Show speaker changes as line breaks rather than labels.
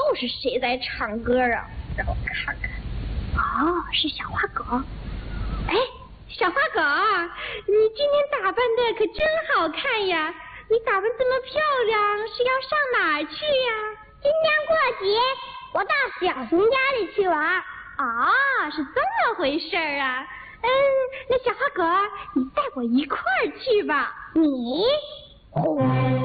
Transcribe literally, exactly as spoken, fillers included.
是谁在唱歌啊？让我看看。哦，是小花狗。哎，小花狗，你今天打扮的可真好看呀！你打扮这么漂亮，是要上哪儿去呀？
今天过节，我到小熊家里去玩。
哦，是这么回事儿啊。嗯，那小花狗，你带我一块儿去吧。
你？呼